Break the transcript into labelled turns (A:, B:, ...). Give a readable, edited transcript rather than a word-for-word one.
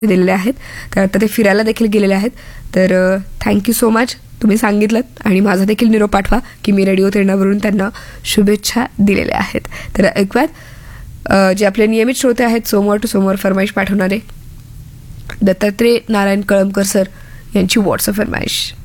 A: दिलेले आहेत. तर आता ते फिरायला देखील गेलेले आहेत. तर थँक्यू सो मच, तुम्ही सांगितलं आणि माझा देखील निरोप पाठवा की मी रेडिओ तिरणावरून त्यांना शुभेच्छा दिलेल्या आहेत. तर ऐकूयात जे आपले नियमित श्रोते आहेत, सोमवार टू सोमवार फरमाईश पाठवणारे दत्तात्रय नारायण कळमकर सर यांची व्हॉट्सअप फरमाईश.